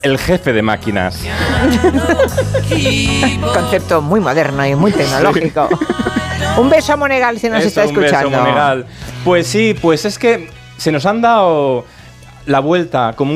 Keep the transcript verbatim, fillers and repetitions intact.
el jefe de máquinas. Concepto muy moderno y muy tecnológico. Sí. Un beso a Monegal si nos Eso, está escuchando. Un beso, Monegal. Pues sí, pues es que se nos han dado la vuelta como